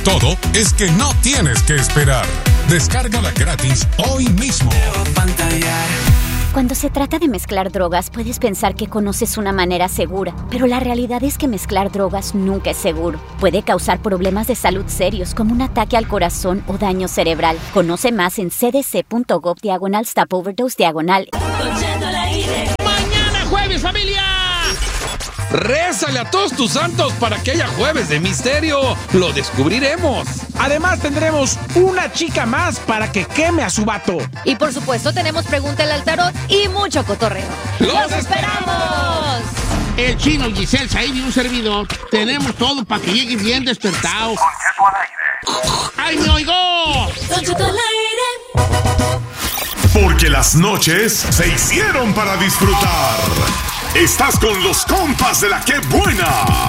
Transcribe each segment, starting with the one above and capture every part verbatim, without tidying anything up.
Todo es que no tienes que esperar. Descárgala gratis hoy mismo. Cuando se trata de mezclar drogas, puedes pensar que conoces una manera segura, pero la realidad es que mezclar drogas nunca es seguro. Puede causar problemas de salud serios, como un ataque al corazón o daño cerebral. Conoce más en cdc.gov diagonal stop overdose diagonal. ¡Mañana jueves, familia! Rézale a todos tus santos para que haya jueves de misterio. Lo descubriremos. Además tendremos una chica más para que queme a su vato. Y por supuesto tenemos Pregúntale al Tarot y mucho cotorreo. ¡Los, ¡Los esperamos! El Chino, Giselle, Said y un servidor. Tenemos todo para que llegues bien despertado. ¡Ay, me oigo! Don Cheto al aire. Porque las noches se hicieron para disfrutar. Estás con los compas de la Que Buena.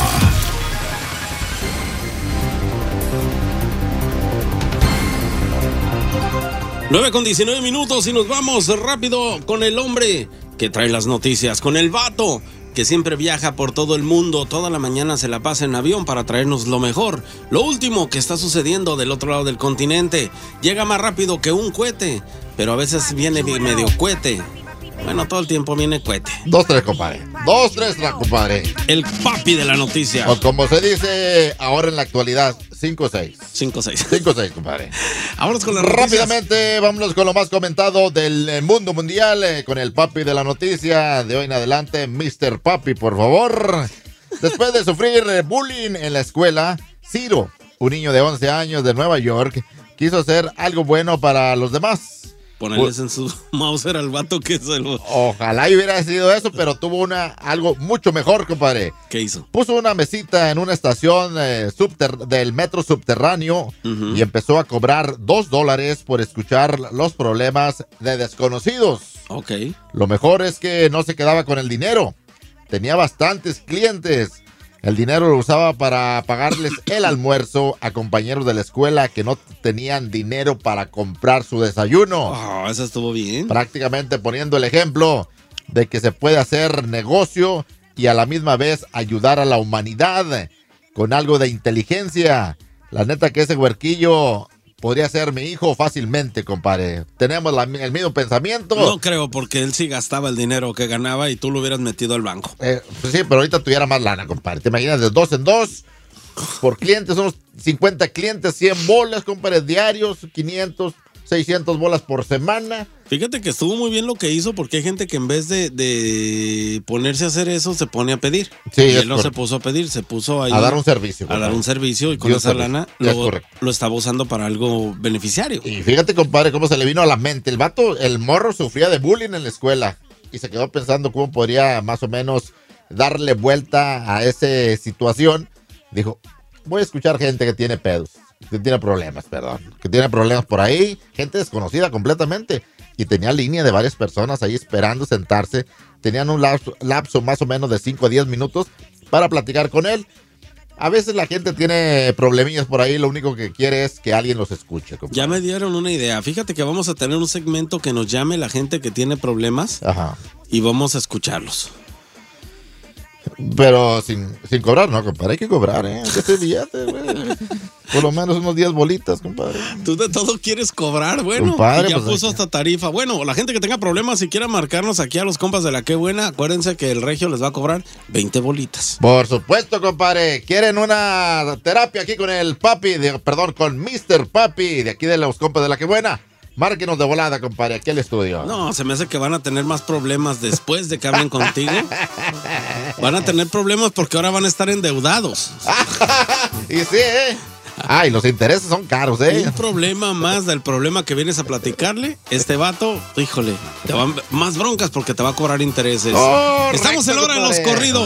nueve con diecinueve minutos y nos vamos rápido con el hombre que trae las noticias, con el vato que siempre viaja por todo el mundo, toda la mañana se la pasa en avión para traernos lo mejor, lo último que está sucediendo del otro lado del continente. Llega más rápido que un cohete, pero a veces viene medio cohete. Bueno, todo el tiempo viene cohete. Dos, tres, compadre. Dos, tres, compadre. El papi de la noticia. O como se dice ahora en la actualidad, cinco seis. cinco seis. cinco seis, compadre. Vámonos con las noticias. Rápidamente, vámonos con lo más comentado del mundo mundial, eh, con el papi de la noticia. De hoy en adelante, mister Papi, por favor. Después de sufrir eh, bullying en la escuela, Ciro, un niño de once años de Nueva York, quiso hacer algo bueno para los demás. Ponerles en su Mauser al vato que se lo... Ojalá hubiera sido eso, pero tuvo una algo mucho mejor, compadre. ¿Qué hizo? Puso una mesita en una estación eh, subter- del metro subterráneo uh-huh. y empezó a cobrar dos dólares por escuchar los problemas de desconocidos. Ok. Lo mejor es que no se quedaba con el dinero. Tenía bastantes clientes. El dinero lo usaba para pagarles el almuerzo a compañeros de la escuela que no tenían dinero para comprar su desayuno. Oh, eso estuvo bien. Prácticamente poniendo el ejemplo de que se puede hacer negocio y a la misma vez ayudar a la humanidad con algo de inteligencia. La neta que ese huerquillo podría ser mi hijo fácilmente, compadre. Tenemos la, el mismo pensamiento. No creo, porque él sí gastaba el dinero que ganaba y tú lo hubieras metido al banco. Eh, pues sí, pero ahorita tuviera más lana, compadre. ¿Te imaginas de dos en dos? Por clientes, unos cincuenta clientes, cien bolas, compadre, diarios, quinientos, seiscientos bolas por semana. Fíjate que estuvo muy bien lo que hizo, porque hay gente que en vez de, de ponerse a hacer eso, se pone a pedir. Sí, y él no correcto. se puso a pedir, se puso ahí a dar un servicio. A compadre. dar un servicio y con Dio esa servicio. lana Es lo, correcto. lo estaba usando para algo beneficiario. Y fíjate, compadre, cómo se le vino a la mente. El vato, el morro sufría de bullying en la escuela y se quedó pensando cómo podría más o menos darle vuelta a esa situación. Dijo, voy a escuchar gente que tiene pedos, que tiene problemas, perdón, que tiene problemas por ahí, gente desconocida completamente. Y tenía línea de varias personas ahí esperando sentarse. Tenían un lapso, lapso más o menos de cinco a diez minutos para platicar con él. A veces la gente tiene problemillas por ahí, lo único que quiere es que alguien los escuche. Compadre. Ya me dieron una idea. Fíjate que vamos a tener un segmento que nos llame la gente que tiene problemas. Ajá. Y vamos a escucharlos. Pero sin, sin cobrar, no, compadre, hay que cobrar, ¿eh? Que se billete, güey. Por lo menos unos diez bolitas, compadre. Tú de todo quieres cobrar, bueno. Compadre, y ya pues, puso hay que... esta tarifa. Bueno, la gente que tenga problemas, si quiera marcarnos aquí a los compas de la Que Buena, acuérdense que el regio les va a cobrar veinte bolitas. Por supuesto, compadre. ¿Quieren una terapia aquí con el papi, de, perdón, con mister Papi, de aquí de los compas de la Que Buena? Márquenos de volada, compadre, aquí al estudio. No, se me hace que van a tener más problemas después de que hablen contigo. Van a tener problemas porque ahora van a estar endeudados. Y sí, ¿eh? Ay, los intereses son caros, ¿eh? Un problema más del problema que vienes a platicarle. Este vato, híjole, te van más broncas porque te va a cobrar intereses. Oh, Estamos en la hora de los compadre. corridos.